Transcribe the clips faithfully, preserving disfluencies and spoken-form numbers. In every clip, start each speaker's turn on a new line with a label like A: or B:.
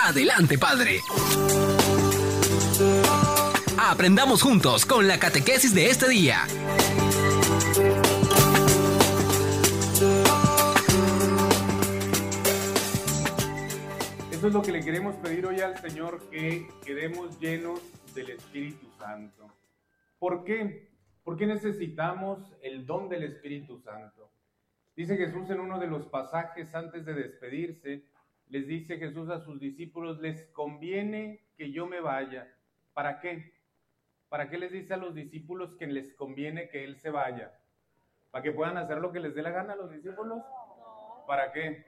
A: Adelante, Padre. Aprendamos juntos con la catequesis de este día.
B: Eso es lo que le queremos pedir hoy al Señor, que quedemos llenos del Espíritu Santo. ¿Por qué? ¿Por qué necesitamos el don del Espíritu Santo? Dice Jesús en uno de los pasajes antes de despedirse, les dice Jesús a sus discípulos, les conviene que yo me vaya. ¿Para qué? ¿Para qué les dice a los discípulos que les conviene que Él se vaya? ¿Para que puedan hacer lo que les dé la gana a los discípulos? ¿Para qué?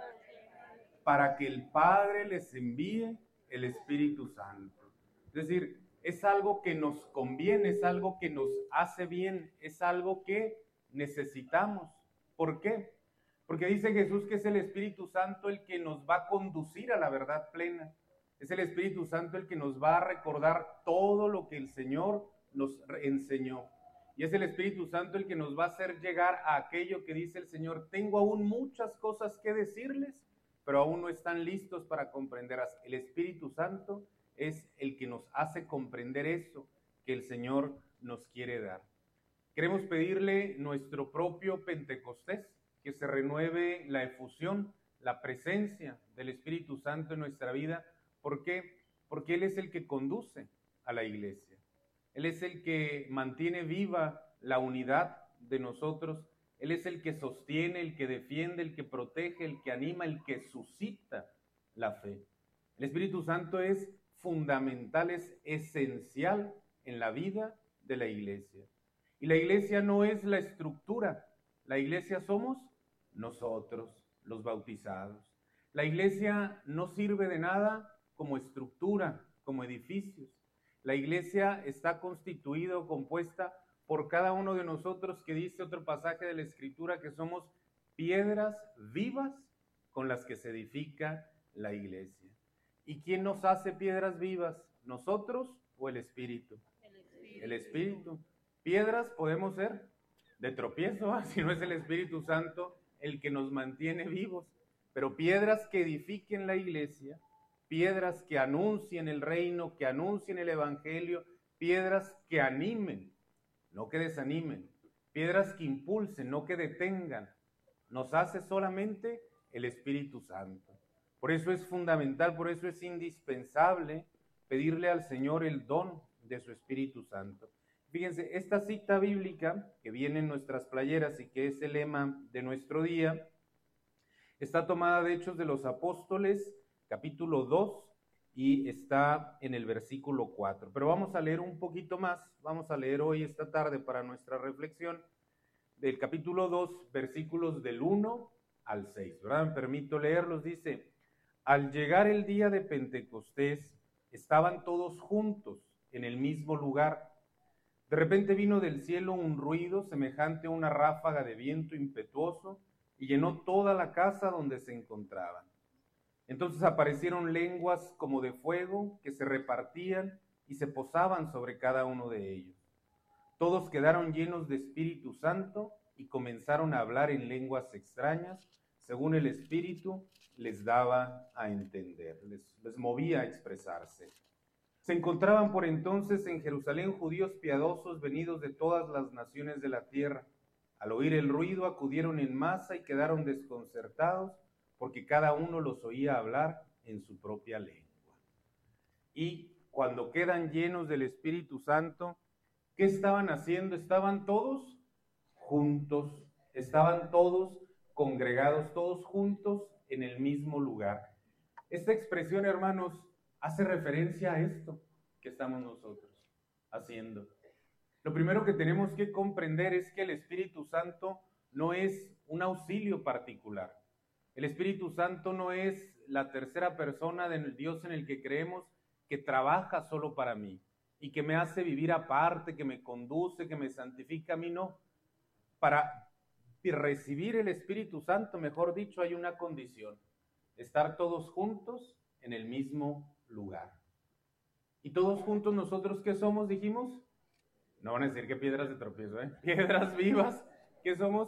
B: Para que el Padre les envíe el Espíritu Santo. Es decir, es algo que nos conviene, es algo que nos hace bien, es algo que necesitamos. ¿Por qué? Porque dice Jesús que es el Espíritu Santo el que nos va a conducir a la verdad plena. Es el Espíritu Santo el que nos va a recordar todo lo que el Señor nos enseñó. Y es el Espíritu Santo el que nos va a hacer llegar a aquello que dice el Señor, tengo aún muchas cosas que decirles, pero aún no están listos para comprenderlas. El Espíritu Santo es el que nos hace comprender eso que el Señor nos quiere dar. Queremos pedirle nuestro propio Pentecostés, que se renueve la efusión, la presencia del Espíritu Santo en nuestra vida. ¿Por qué? Porque Él es el que conduce a la iglesia. Él es el que mantiene viva la unidad de nosotros. Él es el que sostiene, el que defiende, el que protege, el que anima, el que suscita la fe. El Espíritu Santo es fundamental, es esencial en la vida de la iglesia. Y la iglesia no es la estructura, la iglesia somos nosotros, los bautizados. La iglesia no sirve de nada como estructura, como edificios. La iglesia está constituida o compuesta por cada uno de nosotros, que dice otro pasaje de la Escritura, que somos piedras vivas con las que se edifica la iglesia. ¿Y quién nos hace piedras vivas? ¿Nosotros o el Espíritu?
C: El Espíritu.
B: El Espíritu. Piedras podemos ser de tropiezo, ¿eh? Si no es el Espíritu Santo el que nos mantiene vivos. Pero piedras que edifiquen la iglesia, piedras que anuncien el reino, que anuncien el evangelio, piedras que animen, no que desanimen, piedras que impulsen, no que detengan, nos hace solamente el Espíritu Santo. Por eso es fundamental, por eso es indispensable pedirle al Señor el don de su Espíritu Santo. Fíjense, esta cita bíblica que viene en nuestras playeras y que es el lema de nuestro día, está tomada de Hechos de los Apóstoles, capítulo dos, y está en el versículo cuatro. Pero vamos a leer un poquito más, vamos a leer hoy, esta tarde, para nuestra reflexión, del capítulo dos, versículos del uno al seis, ¿verdad? Me permito leerlos. Dice, al llegar el día de Pentecostés, estaban todos juntos en el mismo lugar. De repente vino del cielo un ruido semejante a una ráfaga de viento impetuoso y llenó toda la casa donde se encontraban. Entonces aparecieron lenguas como de fuego que se repartían y se posaban sobre cada uno de ellos. Todos quedaron llenos de Espíritu Santo y comenzaron a hablar en lenguas extrañas, según el Espíritu les daba a entender, les, les movía a expresarse. Se encontraban por entonces en Jerusalén judíos piadosos venidos de todas las naciones de la tierra. Al oír el ruido acudieron en masa y quedaron desconcertados, porque cada uno los oía hablar en su propia lengua. Y cuando quedan llenos del Espíritu Santo, ¿qué estaban haciendo? Estaban todos juntos, estaban todos congregados, todos juntos en el mismo lugar. Esta expresión, hermanos, hace referencia a esto que estamos nosotros haciendo. Lo primero que tenemos que comprender es que el Espíritu Santo no es un auxilio particular. El Espíritu Santo no es la tercera persona del Dios en el que creemos que trabaja solo para mí y que me hace vivir aparte, que me conduce, que me santifica. A mí no. Para recibir el Espíritu Santo, mejor dicho, hay una condición: estar todos juntos en el mismo lugar. ¿Y todos juntos nosotros qué somos, dijimos? No van a decir que piedras de tropiezo, ¿eh? Piedras vivas. ¿Qué somos?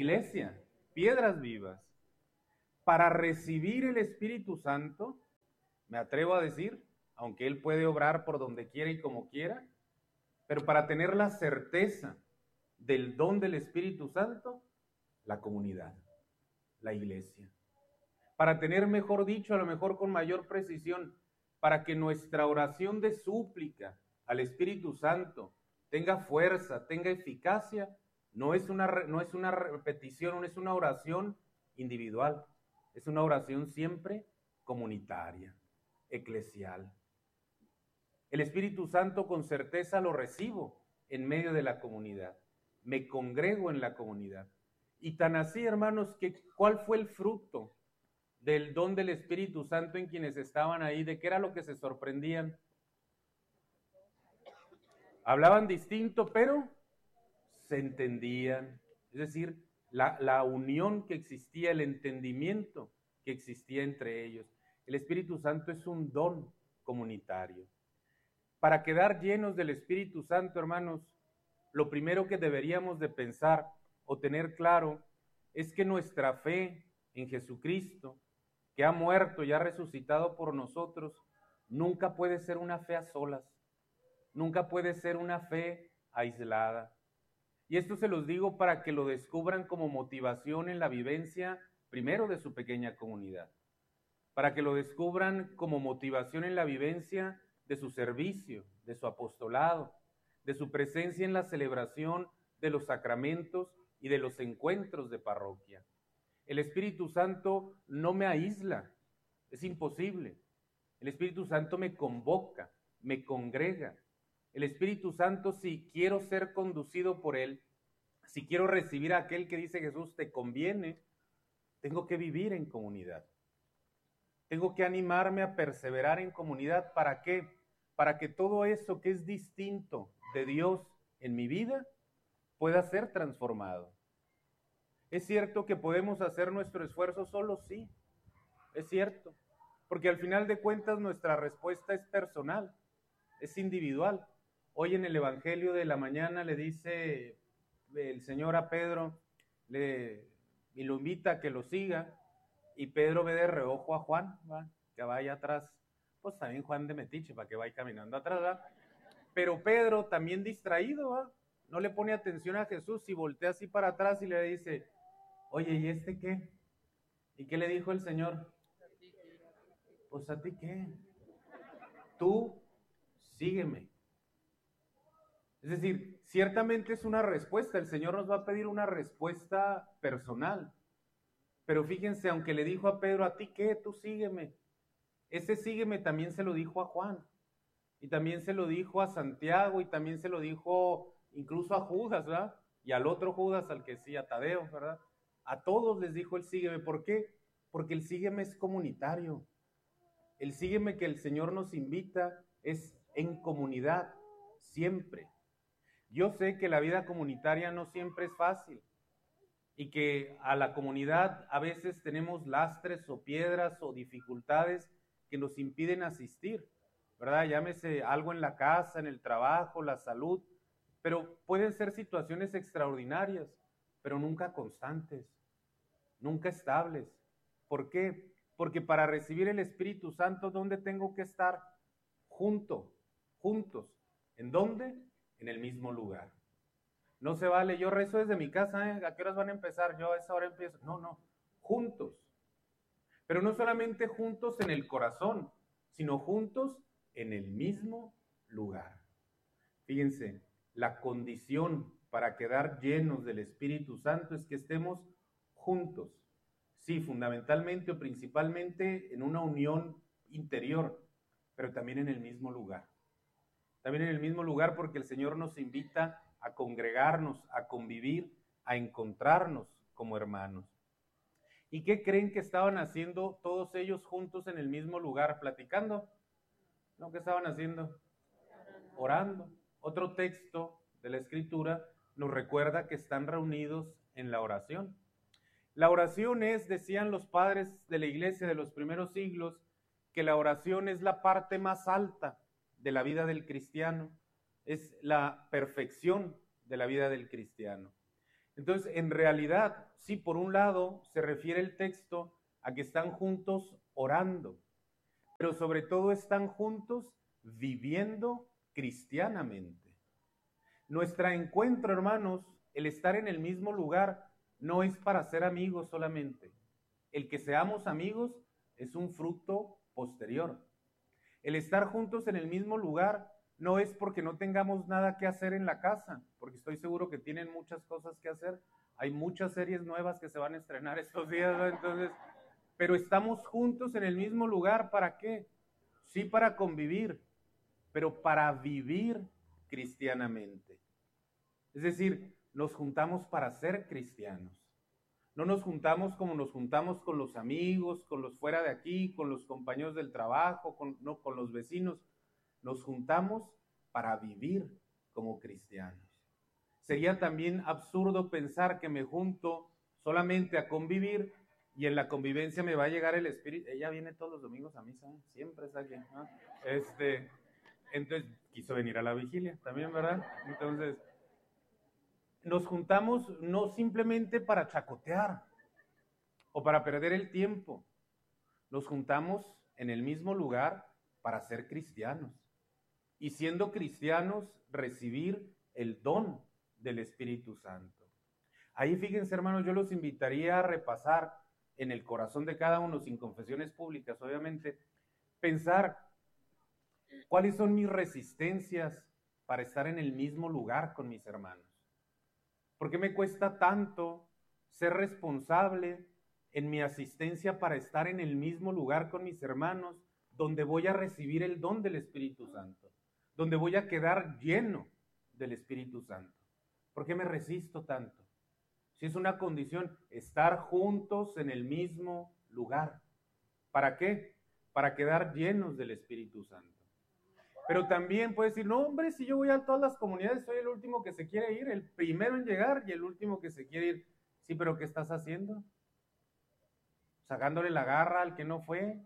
B: Iglesia, piedras vivas. Para recibir el Espíritu Santo me atrevo a decir, aunque Él puede obrar por donde quiera y como quiera, pero para tener la certeza del don del Espíritu Santo, la comunidad, la iglesia. Para tener, mejor dicho, a lo mejor con mayor precisión, para que nuestra oración de súplica al Espíritu Santo tenga fuerza, tenga eficacia, no es una, no es una repetición, no es una oración individual, es una oración siempre comunitaria, eclesial. El Espíritu Santo con certeza lo recibo en medio de la comunidad, me congrego en la comunidad. Y tan así, hermanos, que ¿cuál fue el fruto del don del Espíritu Santo en quienes estaban ahí? ¿De qué era lo que se sorprendían? Hablaban distinto, pero se entendían. Es decir, la, la unión que existía, el entendimiento que existía entre ellos. El Espíritu Santo es un don comunitario. Para quedar llenos del Espíritu Santo, hermanos, lo primero que deberíamos de pensar o tener claro es que nuestra fe en Jesucristo, que ha muerto y ha resucitado por nosotros, nunca puede ser una fe a solas, nunca puede ser una fe aislada. Y esto se los digo para que lo descubran como motivación en la vivencia, primero de su pequeña comunidad, para que lo descubran como motivación en la vivencia de su servicio, de su apostolado, de su presencia en la celebración de los sacramentos y de los encuentros de parroquia. El Espíritu Santo no me aísla, es imposible. El Espíritu Santo me convoca, me congrega. El Espíritu Santo, si quiero ser conducido por Él, si quiero recibir a aquel que dice Jesús, te conviene, tengo que vivir en comunidad. Tengo que animarme a perseverar en comunidad. ¿Para qué? Para que todo eso que es distinto de Dios en mi vida pueda ser transformado. ¿Es cierto que podemos hacer nuestro esfuerzo solo? Sí, es cierto. Porque al final de cuentas nuestra respuesta es personal, es individual. Hoy en el Evangelio de la mañana le dice el Señor a Pedro, le, y lo invita a que lo siga, y Pedro ve de reojo a Juan, ¿va? Que vaya atrás. Pues también Juan de metiche, para que vaya caminando atrás, ¿va? Pero Pedro también distraído, ¿va? No le pone atención a Jesús y voltea así para atrás y le dice, oye, ¿y este qué? ¿Y qué le dijo el Señor? Pues a ti qué. Tú sígueme. Es decir, ciertamente es una respuesta, el Señor nos va a pedir una respuesta personal. Pero fíjense, aunque le dijo a Pedro, ¿a ti qué? Tú sígueme. Ese sígueme también se lo dijo a Juan. Y también se lo dijo a Santiago y también se lo dijo incluso a Judas, ¿verdad? Y al otro Judas, al que sí, a Tadeo, ¿verdad? A todos les dijo el sígueme. ¿Por qué? Porque el sígueme es comunitario. El sígueme que el Señor nos invita es en comunidad, siempre. Yo sé que la vida comunitaria no siempre es fácil y que a la comunidad a veces tenemos lastres o piedras o dificultades que nos impiden asistir, ¿verdad? Llámese algo en la casa, en el trabajo, la salud, pero pueden ser situaciones extraordinarias, pero nunca constantes, nunca estables. ¿Por qué? Porque para recibir el Espíritu Santo, ¿dónde tengo que estar? Junto, juntos. ¿En dónde? En el mismo lugar. No se vale, yo rezo desde mi casa, ¿eh? ¿A qué horas van a empezar? Yo a esa hora empiezo. No, no, juntos. Pero no solamente juntos en el corazón, sino juntos en el mismo lugar. Fíjense, la condición para quedar llenos del Espíritu Santo es que estemos juntos. Sí, fundamentalmente o principalmente en una unión interior, pero también en el mismo lugar. También en el mismo lugar porque el Señor nos invita a congregarnos, a convivir, a encontrarnos como hermanos. ¿Y qué creen que estaban haciendo todos ellos juntos en el mismo lugar, platicando? ¿No? ¿Qué estaban haciendo? Orando. Otro texto de la Escritura nos recuerda que están reunidos en la oración. La oración es, decían los padres de la iglesia de los primeros siglos, que la oración es la parte más alta de la vida del cristiano, es la perfección de la vida del cristiano. Entonces, en realidad, sí, por un lado, se refiere el texto a que están juntos orando, pero sobre todo están juntos viviendo cristianamente. Nuestro encuentro, hermanos, el estar en el mismo lugar, no es para ser amigos solamente. El que seamos amigos es un fruto posterior. El estar juntos en el mismo lugar no es porque no tengamos nada que hacer en la casa, porque estoy seguro que tienen muchas cosas que hacer. Hay muchas series nuevas que se van a estrenar estos días, ¿no? Entonces, pero estamos juntos en el mismo lugar, ¿para qué? Sí, para convivir, pero para vivir cristianamente. Es decir, nos juntamos para ser cristianos. No nos juntamos como nos juntamos con los amigos, con los fuera de aquí, con los compañeros del trabajo, con, no, con los vecinos. Nos juntamos para vivir como cristianos. Sería también absurdo pensar que me junto solamente a convivir y en la convivencia me va a llegar el Espíritu. Ella viene todos los domingos a misa, ¿eh? Siempre está aquí, ¿no? Este, entonces, quiso venir a la vigilia también, ¿verdad? Entonces, nos juntamos no simplemente para chacotear o para perder el tiempo. Nos juntamos en el mismo lugar para ser cristianos. Y siendo cristianos, recibir el don del Espíritu Santo. Ahí fíjense, hermanos, yo los invitaría a repasar en el corazón de cada uno, sin confesiones públicas, obviamente, pensar cuáles son mis resistencias para estar en el mismo lugar con mis hermanos. ¿Por qué me cuesta tanto ser responsable en mi asistencia para estar en el mismo lugar con mis hermanos, donde voy a recibir el don del Espíritu Santo, donde voy a quedar lleno del Espíritu Santo? ¿Por qué me resisto tanto? Si es una condición, estar juntos en el mismo lugar. ¿Para qué? Para quedar llenos del Espíritu Santo. Pero también puedes decir, no, hombre, si yo voy a todas las comunidades, soy el último que se quiere ir, el primero en llegar y el último que se quiere ir. Sí, pero ¿qué estás haciendo? ¿Sacándole la garra al que no fue?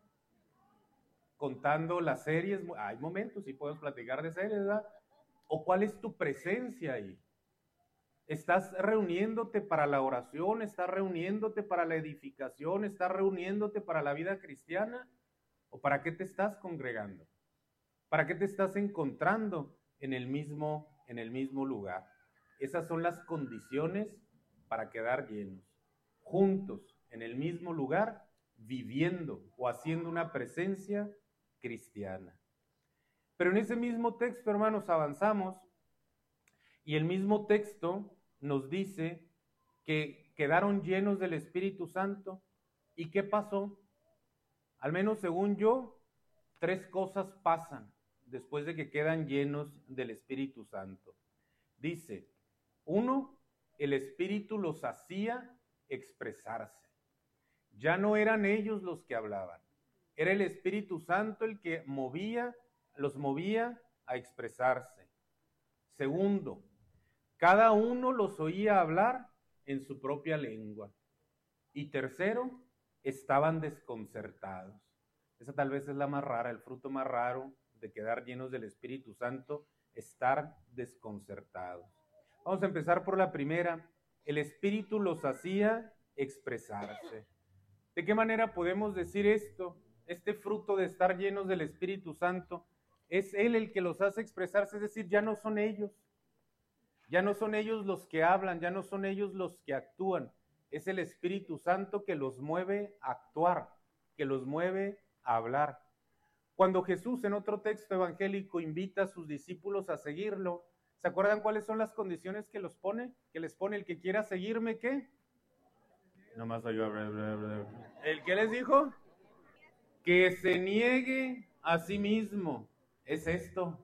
B: ¿Contando las series? Hay momentos, sí podemos platicar de series, ¿verdad? ¿O cuál es tu presencia ahí? ¿Estás reuniéndote para la oración? ¿Estás reuniéndote para la edificación? ¿Estás reuniéndote para la vida cristiana? ¿O para qué te estás congregando? ¿Para qué te estás encontrando en el mismo, en el mismo lugar? Esas son las condiciones para quedar llenos. Juntos, en el mismo lugar, viviendo o haciendo una presencia cristiana. Pero en ese mismo texto, hermanos, avanzamos y el mismo texto nos dice que quedaron llenos del Espíritu Santo. ¿Y qué pasó? Al menos según yo, tres cosas pasan después de que quedan llenos del Espíritu Santo. Dice, uno, el Espíritu los hacía expresarse. Ya no eran ellos los que hablaban, era el Espíritu Santo el que movía, los movía a expresarse. Segundo, cada uno los oía hablar en su propia lengua. Y tercero, estaban desconcertados. Esa tal vez es la más rara, el fruto más raro de quedar llenos del Espíritu Santo, estar desconcertados. Vamos a empezar por la primera. El Espíritu los hacía expresarse. ¿De qué manera podemos decir esto? Este fruto de estar llenos del Espíritu Santo, es Él el que los hace expresarse, es decir, ya no son ellos. Ya no son ellos los que hablan, ya no son ellos los que actúan. Es el Espíritu Santo que los mueve a actuar, que los mueve a hablar. Cuando Jesús en otro texto evangélico invita a sus discípulos a seguirlo, ¿se acuerdan cuáles son las condiciones que los pone? Que les pone el que quiera seguirme, ¿qué? Nomás yo. ¿El qué les dijo? Que se niegue a sí mismo. Es esto.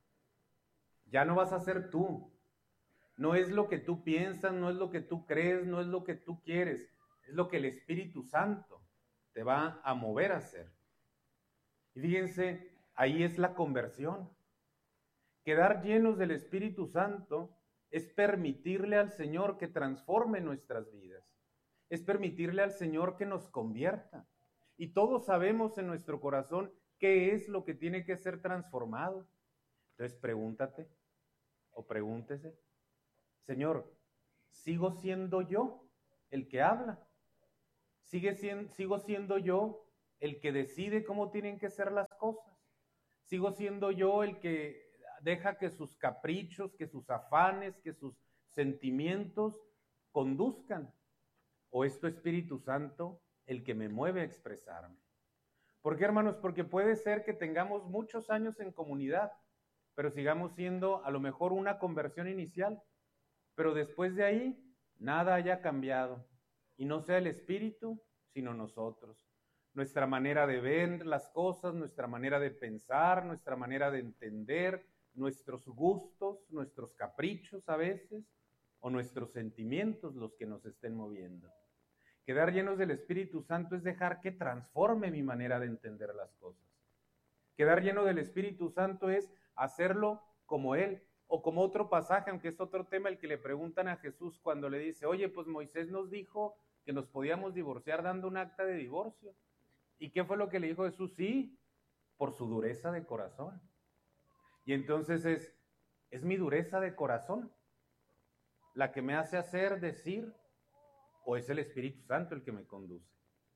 B: Ya no vas a ser tú. No es lo que tú piensas, no es lo que tú crees, no es lo que tú quieres. Es lo que el Espíritu Santo te va a mover a hacer. Y fíjense, ahí es la conversión. Quedar llenos del Espíritu Santo es permitirle al Señor que transforme nuestras vidas. Es permitirle al Señor que nos convierta. Y todos sabemos en nuestro corazón qué es lo que tiene que ser transformado. Entonces pregúntate o pregúntese, Señor, ¿sigo siendo yo el que habla? ¿Sigue siendo, ¿Sigo siendo yo el que decide cómo tienen que ser las cosas. Sigo siendo yo el que deja que sus caprichos, que sus afanes, que sus sentimientos conduzcan. ¿O es tu Espíritu Santo el que me mueve a expresarme? ¿Por qué, hermanos? Porque puede ser que tengamos muchos años en comunidad, pero sigamos siendo a lo mejor una conversión inicial, pero después de ahí nada haya cambiado, y no sea el Espíritu, sino nosotros. Nuestra manera de ver las cosas, nuestra manera de pensar, nuestra manera de entender, nuestros gustos, nuestros caprichos a veces, o nuestros sentimientos los que nos estén moviendo. Quedar llenos del Espíritu Santo es dejar que transforme mi manera de entender las cosas. Quedar lleno del Espíritu Santo es hacerlo como Él, o como otro pasaje, aunque es otro tema, el que le preguntan a Jesús cuando le dice, oye, pues Moisés nos dijo que nos podíamos divorciar dando un acta de divorcio. ¿Y qué fue lo que le dijo Jesús? Sí, por su dureza de corazón. Y entonces es, es mi dureza de corazón la que me hace hacer, decir, o es el Espíritu Santo el que me conduce.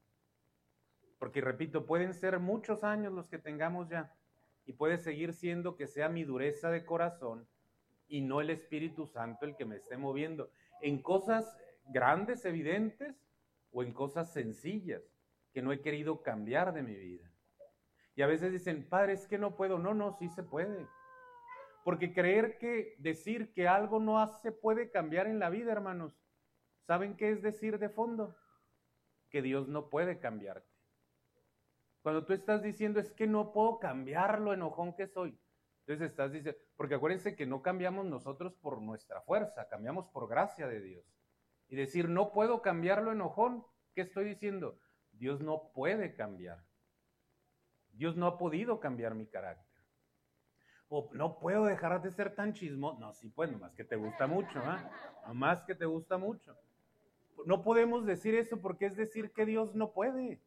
B: Porque repito, pueden ser muchos años los que tengamos ya, y puede seguir siendo que sea mi dureza de corazón y no el Espíritu Santo el que me esté moviendo, en cosas grandes, evidentes, o en cosas sencillas que no he querido cambiar de mi vida. Y a veces dicen, padre, es que no puedo. No, no, sí se puede. Porque creer que decir que algo no se puede cambiar en la vida, hermanos, ¿saben qué es decir de fondo? Que Dios no puede cambiarte. Cuando tú estás diciendo, es que no puedo cambiar lo enojón que soy, entonces estás diciendo, porque acuérdense que no cambiamos nosotros por nuestra fuerza, cambiamos por gracia de Dios. Y decir, no puedo cambiar lo enojón, ¿qué estoy diciendo? Dios no puede cambiar. Dios no ha podido cambiar mi carácter. O no puedo dejar de ser tan chismoso. No, sí, pues, nomás que te gusta mucho, ¿eh? Nomás que te gusta mucho. No podemos decir eso porque es decir que Dios no puede.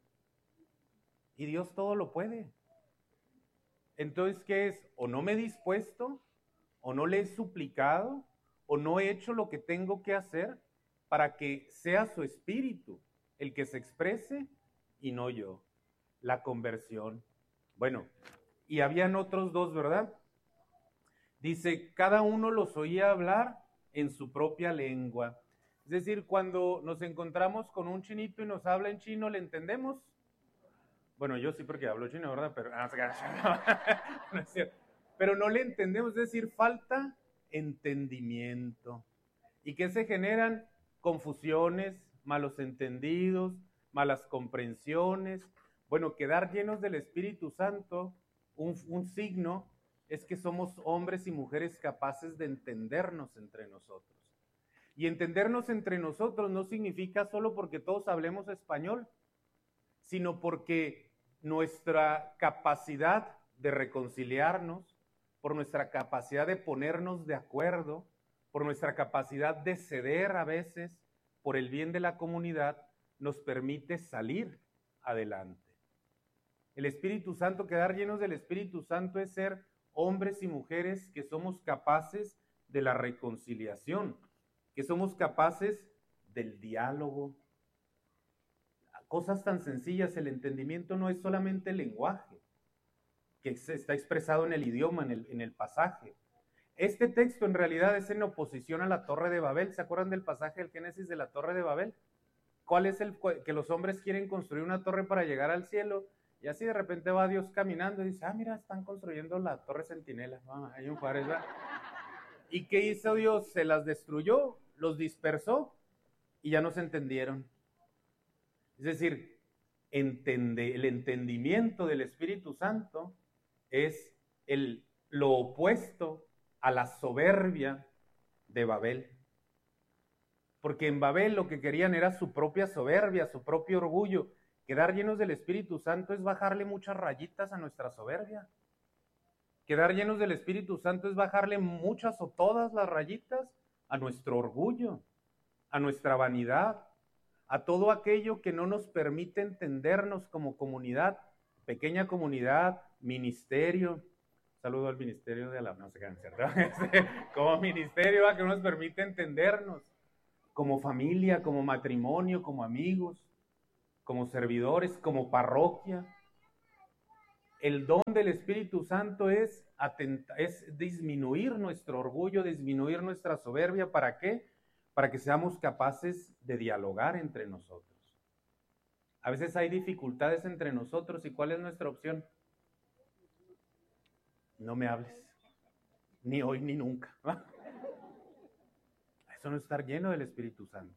B: Y Dios todo lo puede. Entonces, ¿qué es? O no me he dispuesto, o no le he suplicado, o no he hecho lo que tengo que hacer para que sea su espíritu el que se exprese y no yo. La conversión. Bueno, y habían otros dos, ¿verdad? Dice, cada uno los oía hablar en su propia lengua. Es decir, cuando nos encontramos con un chinito y nos habla en chino, ¿le entendemos? Bueno, yo sí porque hablo chino, ¿verdad? Pero, no es cierto. Pero no le entendemos, es decir, falta entendimiento. ¿Y qué se generan? Confusiones, malos entendidos, malas comprensiones. Bueno, quedar llenos del Espíritu Santo, un, un signo es que somos hombres y mujeres capaces de entendernos entre nosotros. Y entendernos entre nosotros no significa solo porque todos hablemos español, sino porque nuestra capacidad de reconciliarnos, por nuestra capacidad de ponernos de acuerdo, por nuestra capacidad de ceder a veces por el bien de la comunidad, nos permite salir adelante. El Espíritu Santo, quedar llenos del Espíritu Santo es ser hombres y mujeres que somos capaces de la reconciliación, que somos capaces del diálogo. Cosas tan sencillas, el entendimiento no es solamente el lenguaje, que está expresado en el idioma, en el, en el pasaje. Este texto en realidad es en oposición a la Torre de Babel. ¿Se acuerdan del pasaje del Génesis de la Torre de Babel? ¿Cuál es el que los hombres quieren construir una torre para llegar al cielo? Y así de repente va Dios caminando y dice, ah, mira, están construyendo la Torre Centinela. Ah, hay un Juárez, ¿verdad? ¿Y qué hizo Dios? Se las destruyó, los dispersó y ya no se entendieron. Es decir, entende, el entendimiento del Espíritu Santo es el, lo opuesto a la soberbia de Babel. Porque en Babel lo que querían era su propia soberbia, su propio orgullo. Quedar llenos del Espíritu Santo es bajarle muchas rayitas a nuestra soberbia. Quedar llenos del Espíritu Santo es bajarle muchas o todas las rayitas a nuestro orgullo, a nuestra vanidad, a todo aquello que no nos permite entendernos como comunidad, pequeña comunidad, ministerio. Saludo al ministerio de la... No sé qué, ¿cierto? Como ministerio que no nos permite entendernos, como familia, como matrimonio, como amigos. como servidores, como parroquia. El don del Espíritu Santo es, atenta, es disminuir nuestro orgullo, disminuir nuestra soberbia. ¿Para qué? Para que seamos capaces de dialogar entre nosotros. A veces hay dificultades entre nosotros, ¿y cuál es nuestra opción? No me hables, ni hoy ni nunca. Eso no es estar lleno del Espíritu Santo.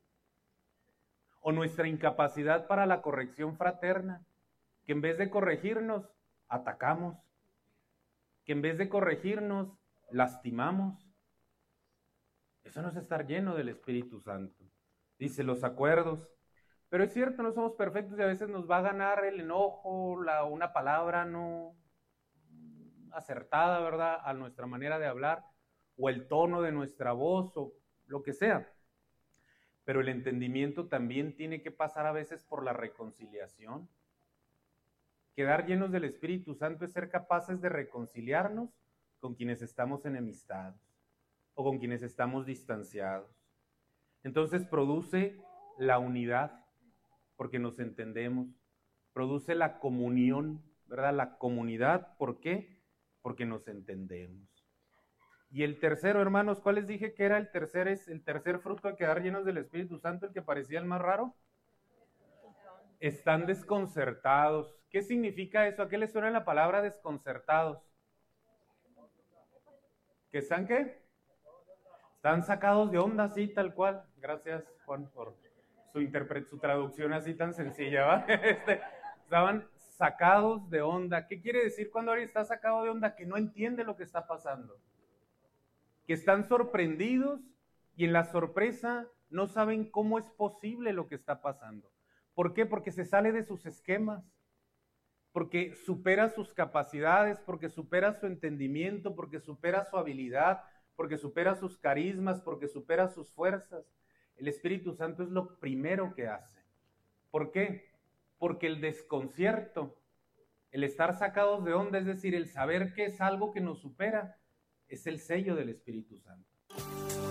B: O nuestra incapacidad para la corrección fraterna, que en vez de corregirnos, atacamos, que en vez de corregirnos, lastimamos. Eso no es estar lleno del Espíritu Santo. Dice, los acuerdos. Pero es cierto, no somos perfectos y a veces nos va a ganar el enojo, la, una palabra no acertada, ¿verdad?, a nuestra manera de hablar, o el tono de nuestra voz, o lo que sea. Pero el entendimiento también tiene que pasar a veces por la reconciliación. Quedar llenos del Espíritu Santo es ser capaces de reconciliarnos con quienes estamos enemistados o con quienes estamos distanciados. Entonces produce la unidad, porque nos entendemos. Produce la comunión, ¿verdad? La comunidad, ¿por qué? Porque nos entendemos. Y el tercero, hermanos, ¿cuál les dije que era el tercer, es el tercer fruto de quedar llenos del Espíritu Santo, el que parecía el más raro? Están desconcertados. ¿Qué significa eso? ¿A qué les suena la palabra desconcertados? ¿Que están qué? Están sacados de onda, así, tal cual. Gracias, Juan, por su, interpre- su traducción así tan sencilla, ¿va? Este, estaban sacados de onda. ¿Qué quiere decir cuando alguien está sacado de onda? Que no entiende lo que está pasando. Que están sorprendidos y en la sorpresa no saben cómo es posible lo que está pasando. ¿Por qué? Porque se sale de sus esquemas, porque supera sus capacidades, porque supera su entendimiento, porque supera su habilidad, porque supera sus carismas, porque supera sus fuerzas. El Espíritu Santo es lo primero que hace. ¿Por qué? Porque el desconcierto, el estar sacados de onda, es decir, el saber que es algo que nos supera, es el sello del Espíritu Santo.